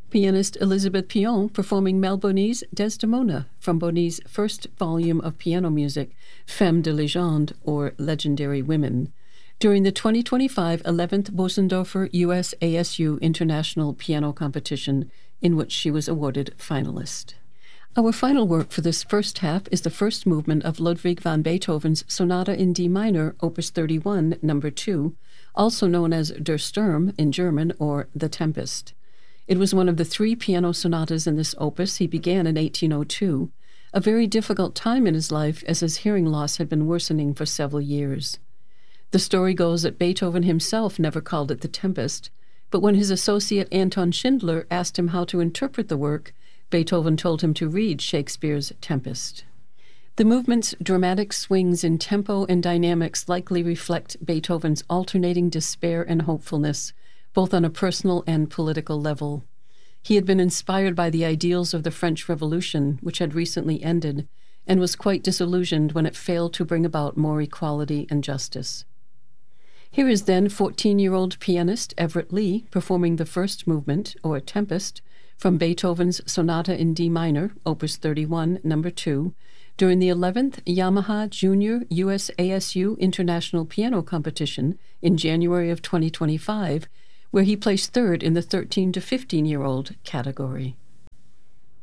Pianist Elizabeth Pion performing Melbonese Desdemona from Bonny's first volume of piano music, Femmes de Légende, or Legendary Women, during the 2025 11th Bosendorfer US ASU International Piano Competition, in which she was awarded finalist. Our final work for this first half is the first movement of Ludwig van Beethoven's Sonata in D minor, Opus 31, No. 2, also known as Der Sturm in German, or The Tempest. It was one of the 3 piano sonatas in this opus he began in 1802, a very difficult time in his life as his hearing loss had been worsening for several years. The story goes that Beethoven himself never called it The Tempest, but when his associate Anton Schindler asked him how to interpret the work, Beethoven told him to read Shakespeare's Tempest. The movement's dramatic swings in tempo and dynamics likely reflect Beethoven's alternating despair and hopefulness, both on a personal and political level. He had been inspired by the ideals of the French Revolution, which had recently ended, and was quite disillusioned when it failed to bring about more equality and justice. Here is then 14-year-old pianist Everett Lee performing the first movement, or Tempest, from Beethoven's Sonata in D minor, Opus 31, No. 2, during the 11th Yamaha Junior US ASU International Piano Competition in January of 2025, where he placed third in the 13 to 15-year-old category.